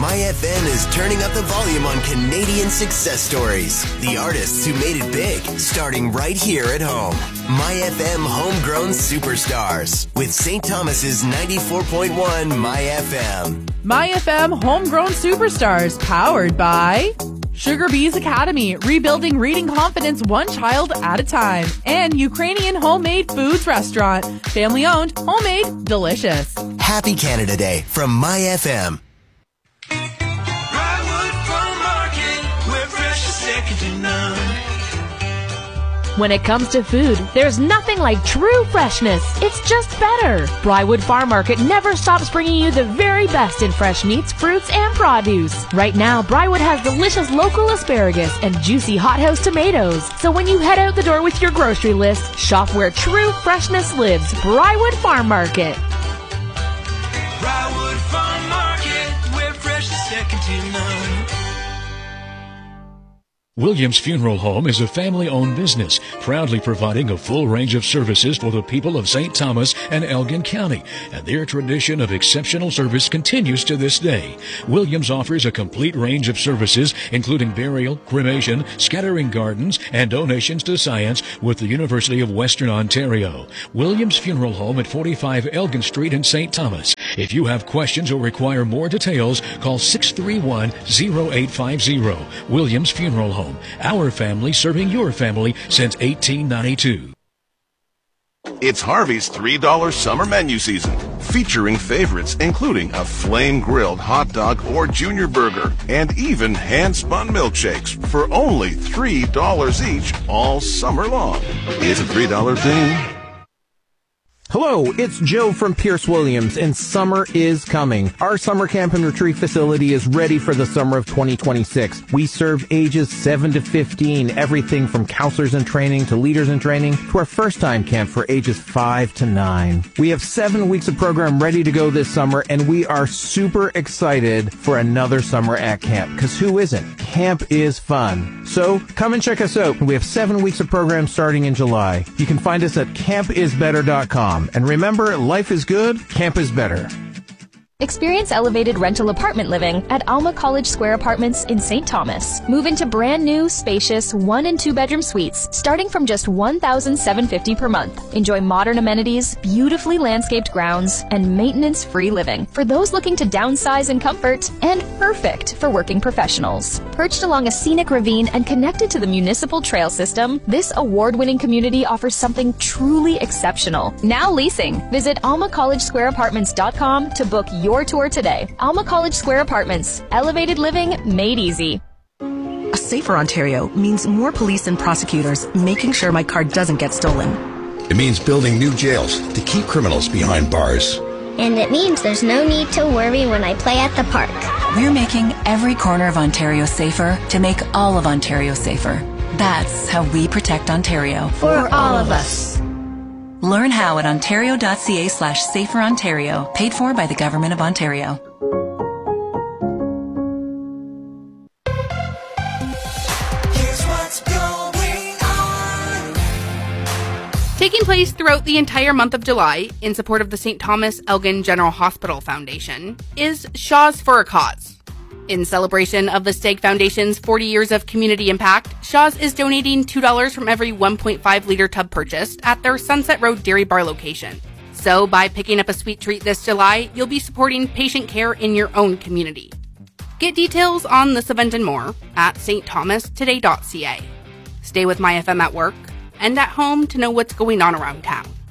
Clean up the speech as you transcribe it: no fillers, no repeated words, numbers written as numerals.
MyFM is turning up the volume on Canadian success stories. The artists who made it big, starting right here at home. MyFM Homegrown Superstars with St. Thomas's 94.1 MyFM. MyFM Homegrown Superstars, powered by Sugar Bees Academy, rebuilding reading confidence one child at a time. And Ukrainian Homemade Foods Restaurant, family owned, homemade, delicious. Happy Canada Day from MyFM. When it comes to food, there's nothing like true freshness. It's just better. Briarwood Farm Market never stops bringing you the very best in fresh meats, fruits, and produce. Right now, Briarwood has delicious local asparagus and juicy hothouse tomatoes. So when you head out the door with your grocery list, shop where true freshness lives. Briarwood Farm Market. Briarwood Farm Market, where fresh is second to none. Williams Funeral Home is a family-owned business, proudly providing a full range of services for the people of St. Thomas and Elgin County, and their tradition of exceptional service continues to this day. Williams offers a complete range of services, including burial, cremation, scattering gardens, and donations to science with the University of Western Ontario. Williams Funeral Home at 45 Elgin Street in St. Thomas. If you have questions or require more details, call 631-0850. Williams Funeral Home. Our family serving your family since 1892. It's Harvey's $3 summer menu season, featuring favorites including a flame-grilled hot dog or junior burger, and even hand-spun milkshakes for only $3 each all summer long. It's a $3 thing. Hello, it's Joe from Pierce Williams, and summer is coming. Our summer camp and retreat facility is ready for the summer of 2026. We serve ages 7 to 15, everything from counselors in training to leaders in training to our first-time camp for ages 5 to 9. We have 7 weeks of program ready to go this summer, and we are super excited for another summer at camp, because who isn't? Camp is fun. So come and check us out. We have 7 weeks of program starting in July. You can find us at campisbetter.com. And remember, life is good, camp is better. Experience elevated rental apartment living at Alma College Square Apartments in St. Thomas. Move into brand new, spacious 1 and 2 bedroom suites starting from just $1,750 per month. Enjoy modern amenities, beautifully landscaped grounds, and maintenance-free living for those looking to downsize in comfort, and perfect for working professionals. Perched along a scenic ravine and connected to the municipal trail system, this award-winning community offers something truly exceptional. Now leasing. Visit almacollegesquareapartments.com to book your tour today. Alma College Square Apartments. Elevated living made easy. A safer Ontario means more police and prosecutors making sure my car doesn't get stolen. It means building new jails to keep criminals behind bars. And it means there's no need to worry when I play at the park. We're making every corner of Ontario safer to make all of Ontario safer. That's how we protect Ontario. For all of us. Learn how at ontario.ca/saferontario, paid for by the Government of Ontario. Here's what's going on. Taking place throughout the entire month of July in support of the St. Thomas Elgin General Hospital Foundation is Shaw's for a Cause. In celebration of the Stag Foundation's 40 years of community impact, Shaw's is donating $2 from every 1.5-liter tub purchased at their Sunset Road Dairy Bar location. So by picking up a sweet treat this July, you'll be supporting patient care in your own community. Get details on this event and more at stthomastoday.ca. Stay with MyFM at work and at home to know what's going on around town.